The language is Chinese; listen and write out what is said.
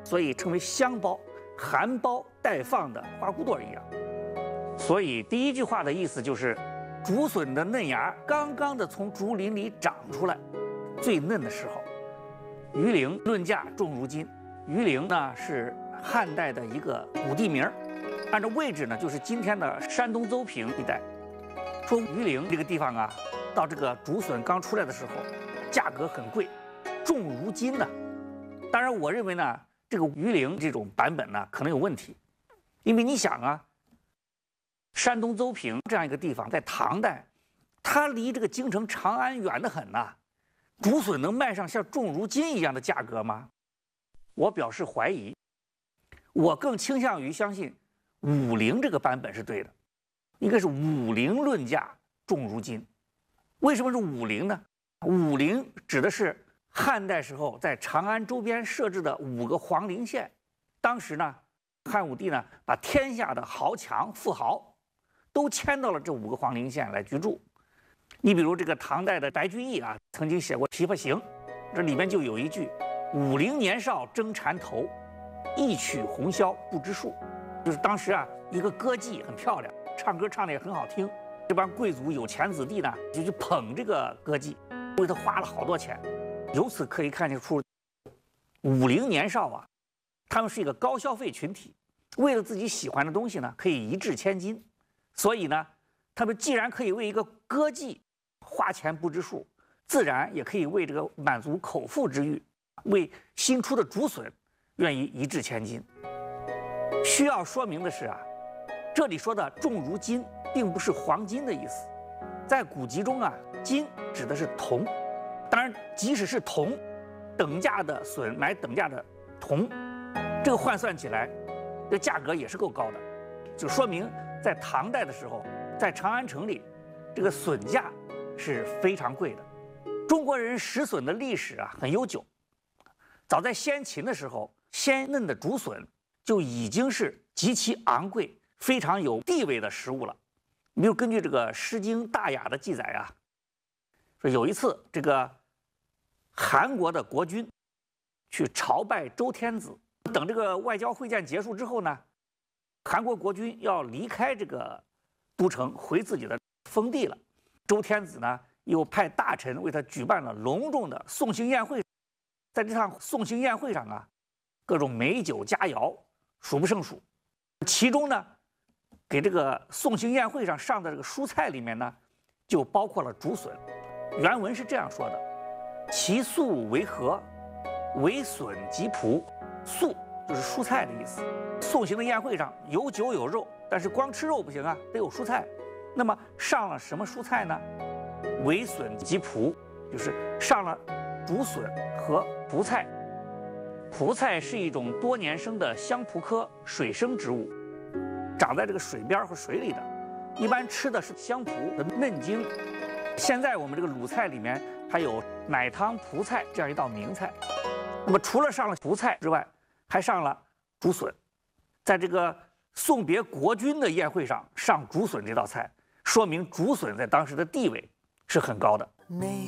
所以称为香包，含苞待放的花骨朵一样。所以第一句话的意思就是，竹笋的嫩芽刚刚的从竹林里长出来，最嫩的时候。榆林论价重如金，榆林呢是汉代的一个古地名，按照位置呢就是今天的山东邹平一带。说榆林这个地方啊，到这个竹笋刚出来的时候，价格很贵，重如金呢。当然，我认为呢，这个榆林这种版本呢可能有问题，因为你想啊，山东邹平这样一个地方，在唐代，它离这个京城长安远得很呐，竹笋能卖上像重如金一样的价格吗？我表示怀疑，我更倾向于相信武陵这个版本是对的，应该是武陵论价重如金。为什么是武陵呢？武陵指的是汉代时候在长安周边设置的5个皇陵县。当时呢，汉武帝呢把天下的豪强富豪都迁到了这5个皇陵县来居住。你比如这个唐代的白居易啊，曾经写过《琵琶行》，这里面就有一句“武陵年少争缠头，一曲红绡不知数”，就是当时啊一个歌妓很漂亮，唱歌唱得也很好听，这帮贵族有钱子弟呢就去捧这个歌妓，为他花了好多钱。由此可以看出，武陵年少啊，他们是一个高消费群体，为了自己喜欢的东西呢，可以一掷千金。所以呢，他们既然可以为一个歌妓花钱不知数，自然也可以为这个满足口腹之欲，为新出的竹笋愿意一掷千金。需要说明的是啊，这里说的重如金，并不是黄金的意思。在古籍中啊，金指的是铜。当然，即使是铜，等价的笋买等价的铜，这个换算起来，这价格也是够高的，就说明在唐代的时候，在长安城里，这个笋价是非常贵的。中国人食笋的历史啊很悠久，早在先秦的时候，鲜嫩的竹笋就已经是极其昂贵、非常有地位的食物了。比如根据这个《诗经·大雅》的记载啊，说有一次这个韩国的国君去朝拜周天子，等这个外交会见结束之后呢，韩国国君要离开这个都城回自己的封地了。周天子呢又派大臣为他举办了隆重的送行宴会。在这场送行宴会上啊，各种美酒佳肴数不胜数。其中呢，给这个送行宴会上上的这个蔬菜里面呢，就包括了竹笋。原文是这样说的：其素为何？为笋及蒲。素就是蔬菜的意思。送行的宴会上有酒有肉，但是光吃肉不行啊，得有蔬菜。那么上了什么蔬菜呢？为笋及蒲，就是上了竹笋和蒲菜。蒲菜是一种多年生的香蒲科水生植物，长在这个水边和水里的，一般吃的是香蒲的嫩茎。现在我们这个鲁菜里面还有奶汤蒲菜这样一道名菜。那么除了上了蒲菜之外，还上了竹笋。在这个送别国君的宴会上上竹笋这道菜，说明竹笋在当时的地位是很高的。 没